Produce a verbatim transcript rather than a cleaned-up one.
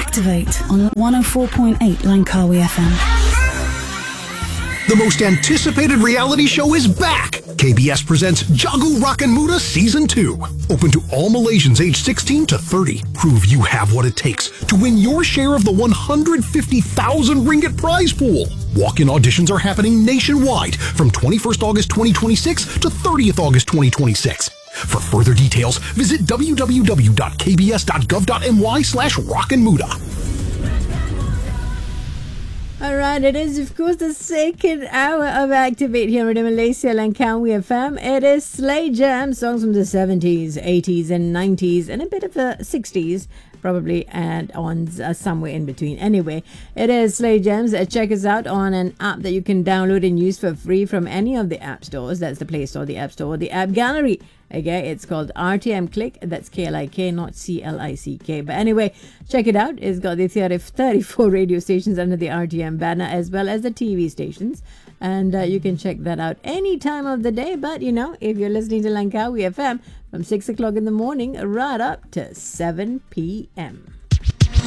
Activate on one oh four point eight Langkawi F M. The most anticipated reality show is back! K B S presents Jago Rakan Muda Season two. Open to all Malaysians aged sixteen to thirty. Prove you have what it takes to win your share of the one hundred fifty thousand ringgit prize pool. Walk-in auditions are happening nationwide from twenty-first August twenty twenty-six to thirtieth August twenty twenty-six. For further details, visit w w w dot k b s dot gov dot m y slash Rakan Muda. Alright, it is of course the second hour of Activate here in Malaysia, Langkawi F M. It is Slay Jam, songs from the seventies, eighties and nineties and a bit of the sixties, probably, and on uh, somewhere in between. Anyway, it is Slay Jams. Uh, check us out on an app that you can download and use for free from any of the app stores. That's the Play Store, the App Store, or the App Gallery. Okay, it's called R T M Click. That's K L I K, not C L I C K. But anyway, check it out. It's got the thirty-four radio stations under the R T M banner, as well as the T V stations. And uh, you can check that out any time of the day. But, you know, if you're listening to Langkawi F M from six o'clock in the morning right up to seven p.m.